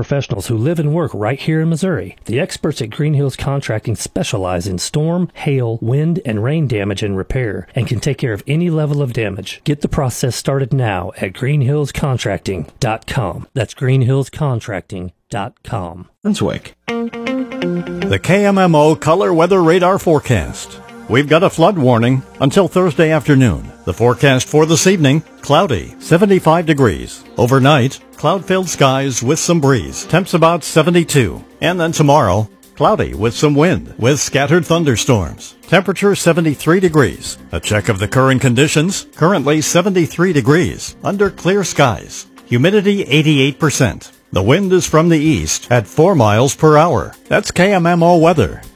professionals who live and work right here in Missouri. The experts at Green Hills Contracting specialize in storm, hail, wind, and rain damage and repair and can take care of any level of damage. Get the process started now at greenhillscontracting.com. That's greenhillscontracting.com. Brunswick. The KMMO Color Weather Radar Forecast. We've got a flood warning until Thursday afternoon. The forecast for this evening, cloudy, 75 degrees. Overnight, cloud-filled skies with some breeze. Temps about 72. And then tomorrow, cloudy with some wind with scattered thunderstorms. Temperature 73 degrees. A check of the current conditions, currently 73 degrees under clear skies. Humidity 88%. The wind is from the east at 4 miles per hour. That's KMMO weather.